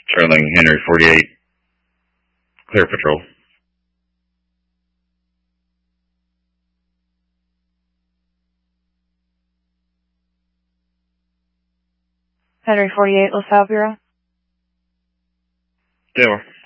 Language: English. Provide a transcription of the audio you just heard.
Charlie Henry 48, clear patrol. Henry 48, LaSalle Bureau. Taylor.